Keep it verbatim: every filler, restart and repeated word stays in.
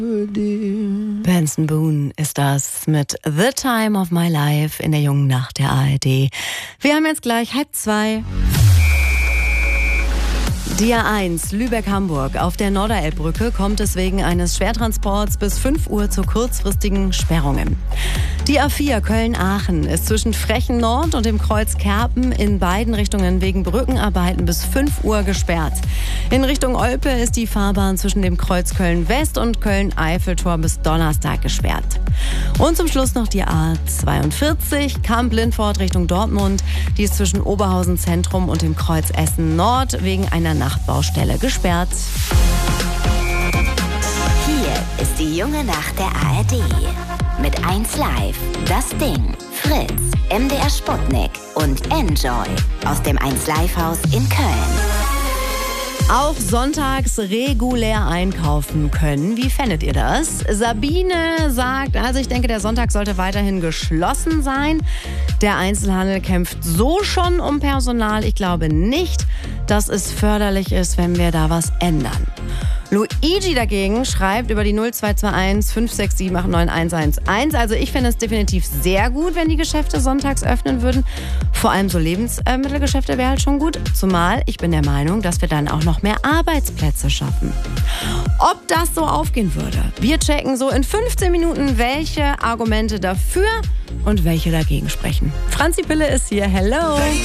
Benson Boone ist das mit The Time of My Life in der jungen Nacht der A R D. Wir haben jetzt gleich halb zwei. Die A eins Lübeck-Hamburg. Auf der Norderelbbrücke kommt es wegen eines Schwertransports bis fünf Uhr zu kurzfristigen Sperrungen. Die A vier Köln-Aachen ist zwischen Frechen Nord und dem Kreuz Kerpen in beiden Richtungen wegen Brückenarbeiten bis fünf Uhr gesperrt. In Richtung Olpe ist die Fahrbahn zwischen dem Kreuz Köln-West und Köln-Eiffeltor bis Donnerstag gesperrt. Und zum Schluss noch die A zweiundvierzig Kamp-Lindfort Richtung Dortmund. Die ist zwischen Oberhausen Zentrum und dem Kreuz Essen Nord wegen einer Nachtbaustelle gesperrt. Hier ist die junge Nacht der A R D. Mit eins Live, Das Ding, Fritz, M D R Sputnik und Enjoy aus dem eins Live Haus in Köln. Auch sonntags regulär einkaufen können. Wie fändet ihr das? Sabine sagt, also ich denke, der Sonntag sollte weiterhin geschlossen sein. Der Einzelhandel kämpft so schon um Personal. Ich glaube nicht, dass es förderlich ist, wenn wir da was ändern. Luigi dagegen schreibt über die null zwei zwei eins fünf sechs sieben acht neun eins eins eins. Also ich finde es definitiv sehr gut, wenn die Geschäfte sonntags öffnen würden. Vor allem so Lebensmittelgeschäfte wäre halt schon gut. Zumal ich bin der Meinung, dass wir dann auch noch mehr Arbeitsplätze schaffen. Ob das so aufgehen würde? Wir checken so in fünfzehn Minuten, welche Argumente dafür und welche dagegen sprechen. Franzi Pille ist hier. Hello!